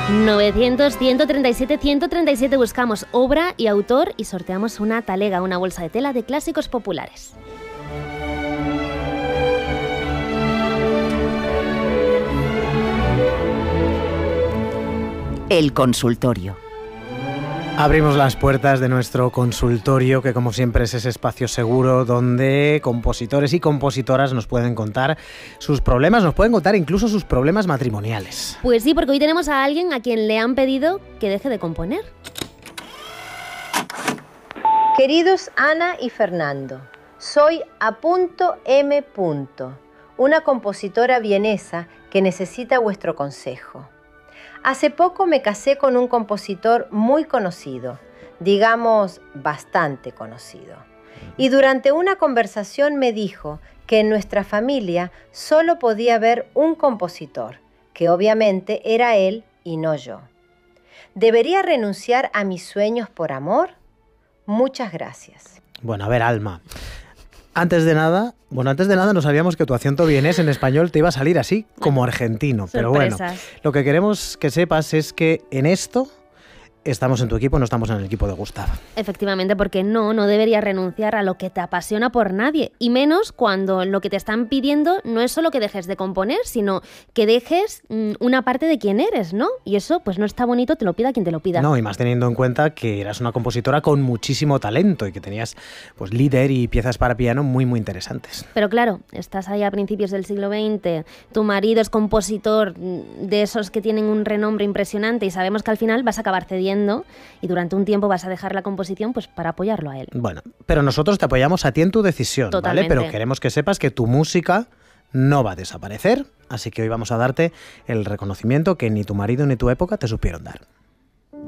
900-137-137 buscamos obra y autor y sorteamos una talega, una bolsa de tela de clásicos populares. El consultorio. Abrimos las puertas de nuestro consultorio, que como siempre es ese espacio seguro donde compositores y compositoras nos pueden contar sus problemas, nos pueden contar incluso sus problemas matrimoniales. Pues sí, porque hoy tenemos a alguien a quien le han pedido que deje de componer. Queridos Ana y Fernando, soy A.M., una compositora vienesa que necesita vuestro consejo. Hace poco me casé con un compositor muy conocido, digamos bastante conocido. Y durante una conversación me dijo que en nuestra familia solo podía haber un compositor, que obviamente era él y no yo. ¿Debería renunciar a mis sueños por amor? Muchas gracias. Bueno, a ver, Alma. Antes de nada no sabíamos que tu acento vienés en español te iba a salir así, como argentino. Pero bueno, lo que queremos que sepas es que en esto estamos en tu equipo, no estamos en el equipo de Gustavo. Efectivamente, porque no deberías renunciar a lo que te apasiona por nadie. Y menos cuando lo que te están pidiendo no es solo que dejes de componer, sino que dejes una parte de quién eres, ¿no? Y eso pues no está bonito, te lo pida quien te lo pida. No, y más teniendo en cuenta que eras una compositora con muchísimo talento y que tenías pues líder y piezas para piano muy, muy interesantes. Pero claro, estás ahí a principios del siglo XX, tu marido es compositor de esos que tienen un renombre impresionante y sabemos que al final vas a acabar cediendo y durante un tiempo vas a dejar la composición pues para apoyarlo a él. Bueno, pero nosotros te apoyamos a ti en tu decisión, Totalmente. ¿vale? Pero queremos que sepas que tu música no va a desaparecer, así que hoy vamos a darte el reconocimiento que ni tu marido ni tu época te supieron dar.